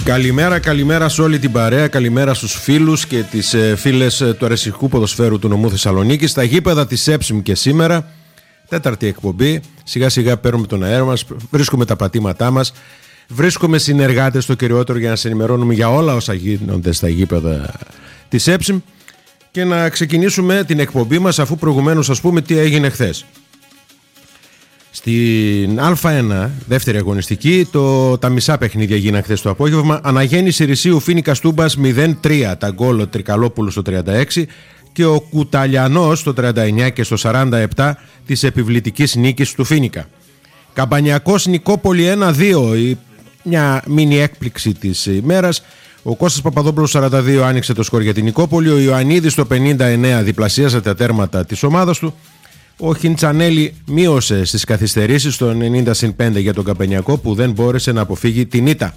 Καλημέρα σε όλη την παρέα, καλημέρα στους φίλους και τις φίλες του αρεσιχού ποδοσφαίρου του νομού Θεσσαλονίκης. Στα γήπεδα της ΕΨΜ και σήμερα, τέταρτη εκπομπή, σιγά σιγά παίρνουμε τον αέρα μας, βρίσκουμε τα πατήματά μας, βρίσκουμε συνεργάτες το κυριότερο για να σε ενημερώνουμε για όλα όσα γίνονται στα γήπεδα της ΕΨΜ και να ξεκινήσουμε την εκπομπή μας αφού προηγουμένως σας πούμε τι έγινε χθες. Στην Α1, δεύτερη αγωνιστική, τα μισά παιχνίδια γίνανε χθες το απόγευμα. Αναγέννηση Ρησίου Φοίνικας Τούμπας 0-3, τα γκολ ο Τρικαλόπουλος στο 36 και ο Κουταλιανός στο 39 και στο 47 της επιβλητικής νίκης του Φοίνικα. Καμπανιακός Νικόπολη 1-2, μια μίνι έκπληξη της ημέρας. Ο Κώστας Παπαδόπουλος 42 άνοιξε το σκορ για την Νικόπολη, ο Ιωαννίδης στο 59 διπλασίασε τα τέρματα της ομάδας του. Ο Χιντσανέλη μείωσε στις καθυστερήσεις στο 90-5 για τον Καμπανιακό που δεν μπόρεσε να αποφύγει την ήττα.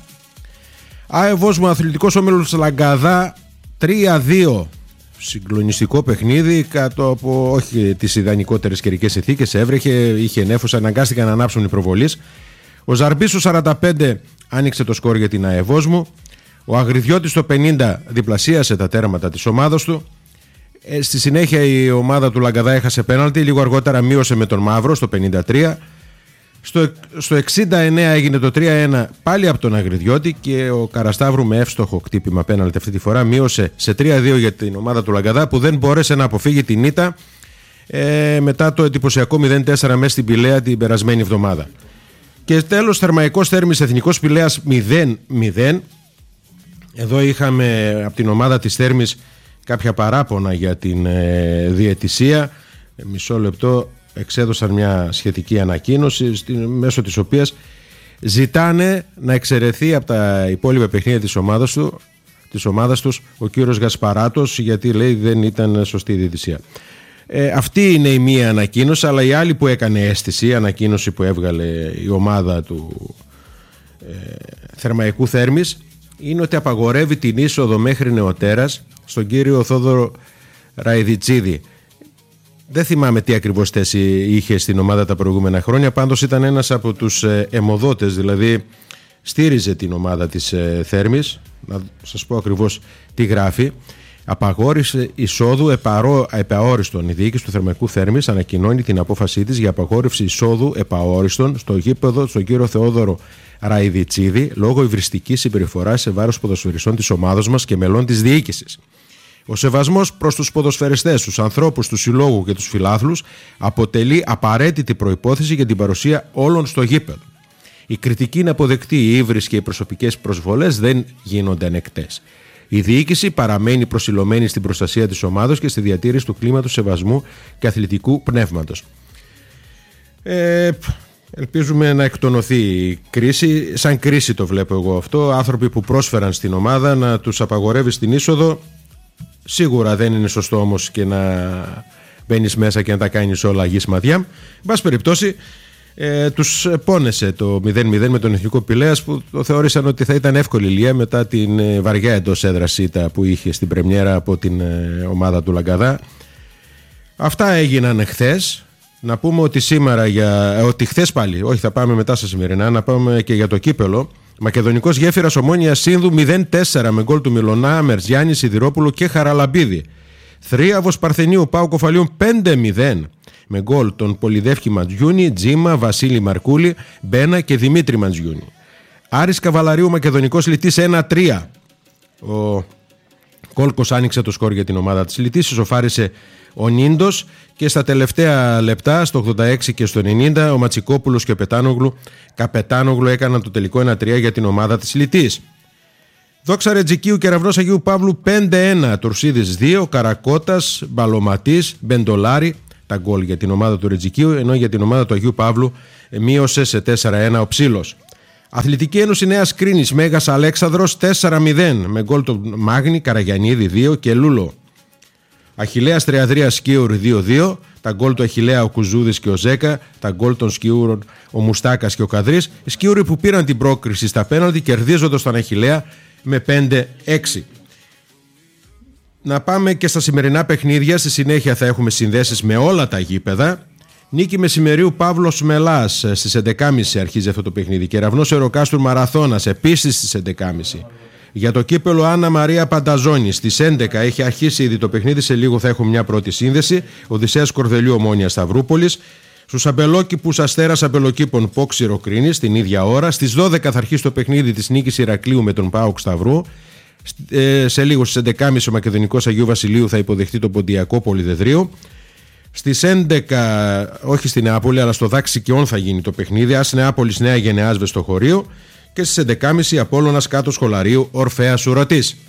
ΑΕΒ μου Αθλητικός Όμιλος Λαγκαδά 3-2. Συγκλονιστικό παιχνίδι κάτω από όχι τις ιδανικότερες καιρικές συνθήκες. Έβρεχε, είχε νέφος, αναγκάστηκαν να ανάψουν οι προβολείς. Ο Ζαρμπής στο 45 άνοιξε το σκορ για την ΑΕΒ μου. Ο Αγριδιώτης στο 50 διπλασίασε τα τέρματα της ομάδας του. Στη συνέχεια η ομάδα του Λαγκαδά έχασε πέναλτι, λίγο αργότερα μείωσε με τον Μαύρο στο 53. Στο 69 έγινε το 3-1 πάλι από τον Αγριδιώτη και ο Καρασταύρου με εύστοχο χτύπημα πέναλτι αυτή τη φορά μείωσε σε 3-2 για την ομάδα του Λαγκαδά που δεν μπόρεσε να αποφύγει την ήττα μετά το εντυπωσιακό 0-4 μέσα στην Πηλαία την περασμένη εβδομάδα. Και τέλος Θερμαϊκός Θέρμης Εθνικός Πηλαίας 0-0. Εδώ είχαμε από την ομάδα της Θέρμης κάποια παράπονα για την διαιτησία. Μισό λεπτό, εξέδωσαν μια σχετική ανακοίνωση μέσω της οποίας ζητάνε να εξαιρεθεί από τα υπόλοιπα παιχνίδια της ομάδας τους ο κύριος Γασπαράτος, γιατί λέει δεν ήταν σωστή η διαιτησία. Αυτή είναι η μία ανακοίνωση, αλλά η άλλη που έκανε αίσθηση, η ανακοίνωση που έβγαλε η ομάδα του Θερμαϊκού Θέρμης, είναι ότι απαγορεύει την είσοδο μέχρι Νεοτέρας στον κύριο Θόδωρο Ραϊδιτσίδη. Δεν θυμάμαι τι ακριβώς θέση είχε στην ομάδα τα προηγούμενα χρόνια, πάντως ήταν ένας από τους αιμοδότες, δηλαδή στήριζε την ομάδα της Θέρμης. Να σας πω ακριβώς τι γράφει. Απαγόρευση εισόδου επαόριστον. Η διοίκηση του Θερμαϊκού Θέρμης ανακοινώνει την απόφασή της για απαγόρευση εισόδου επαόριστον στο γήπεδο στον κύριο Θεόδωρο Ραϊδιτσίδη λόγω υβριστικής συμπεριφοράς σε βάρος ποδοσφαιριστών της ομάδας μας και μελών της διοίκησης. Ο σεβασμός προς τους ποδοσφαιριστές, τους ανθρώπους του συλλόγου και τους φιλάθλους αποτελεί απαραίτητη προϋπόθεση για την παρουσία όλων στο γήπεδο. Η κριτική είναι αποδεκτή, οι ύβρις και οι προσωπικές προσβολές δεν γίνονται ανεκτές. Η διοίκηση παραμένει προσιλωμένη στην προστασία της ομάδας και στη διατήρηση του κλίματος σεβασμού και αθλητικού πνεύματος. Ελπίζουμε να εκτονωθεί η κρίση. Σαν κρίση το βλέπω εγώ αυτό. Άνθρωποι που πρόσφεραν στην ομάδα να τους απαγορεύει την είσοδο. Σίγουρα δεν είναι σωστό όμως και να μπαίνεις μέσα και να τα κάνεις όλα γης μαδιά. Εν πάση περιπτώσει, τους πόνεσε το 0-0 με τον Εθνικό Πηλαίας που το θεώρησαν ότι θα ήταν εύκολη λία μετά την βαριά εντός έδρας ήττα που είχε στην πρεμιέρα από την ομάδα του Λαγκαδά. Αυτά έγιναν χθες. Να πούμε ότι σήμερα ότι χθες πάλι, όχι θα πάμε μετά στα σημερινά, να πάμε και για το κύπελο. Μακεδονικός Γέφυρας Ομόνιας Σύνδου 0-4 με γκολ του Μιλωνά, Μερζιάννη, Σιδηρόπουλου και Χαραλαμπίδη. Θρίαβος Παρθενίου Πάου Κοφαλίων 5-0 με γκολ των Πολυδεύκη Μαντζιούνι, Τζίμα, Βασίλη Μαρκούλη, Μπένα και Δημήτρη Μαντζιούνι. Άρης Καβαλαρίου Μακεδονικός Λυτής 1-3. Ο Κόλκος άνοιξε το σκορ για την ομάδα της Λυτής, ισοφάρισε ο Νίντος και στα τελευταία λεπτά, στο 86 και στο 90, ο Ματσικόπουλος και ο Καπετάνογλου έκαναν το τελικό 1-3 για την ομάδα της Λυτής. Δόξα Ρετζικίου Κεραυνός Αγίου Παύλου 5-1, Τουρσίδης 2, Καρακώτας, Μπαλωματής, Μπεντολάρη, τα γκολ για την ομάδα του Ρετζικίου, ενώ για την ομάδα του Αγίου Παύλου μείωσε σε 4-1 ο Ψήλος. Αθλητική Ένωση Νέας Κρίνης Μέγας Αλέξανδρος 4-0 με γκολ του Μάγνη, Καραγιαννίδη 2 και Λούλο. Αχιλλέας Τριαδρίας Σκίουρ 2-2, τα γκολ του Αχιλλέα ο Κουζούδης και ο Ζέκα, τα γκολ των Σκιούρων ο Μουστάκας και ο Καδρής. Οι Σκιούροι που πήραν την πρόκριση στα πέναλτι κερδίζοντας τον Αχιλλέα με 5-6. Να πάμε και στα σημερινά παιχνίδια. Στη συνέχεια θα έχουμε συνδέσεις με όλα τα γήπεδα Νίκη μεσημερίου Παύλος Μελάς στις 11.30 αρχίζει αυτό το παιχνίδι. Κεραυνός Εροκάστρου Μαραθώνας επίσης στις 11.30. Για το κύπελο Άννα Μαρία Πανταζόνη στις 11 έχει αρχίσει ήδη το παιχνίδι. Σε λίγο θα έχουμε μια πρώτη σύνδεση. Οδυσσέας Κορδελιού Ομόνια Σταυρούπολης. Στους αμπελόκηπους Αστέρας Αμπελοκήπων Πόξιρο Κρίνης την ίδια ώρα. Στις 12 θα αρχίσει το παιχνίδι της νίκης Ηρακλείου με τον ΠΑΟΚ Σταυρού. Σε λίγο στις 11.30 ο Μακεδονικός Αγίου Βασιλείου θα υποδεχτεί τον Ποντιακό Πολυδεδρίου. Στις 11, όχι στην Νεάπολη, αλλά στο Δάξη Κιών θα γίνει το παιχνίδι. Άς Νεάπολης Νέα Γενεάς Βεστοχωρίου. Και στις 11.30 Απόλλωνας Κάτω Σχολαρίου Ορφέας Ουρατής.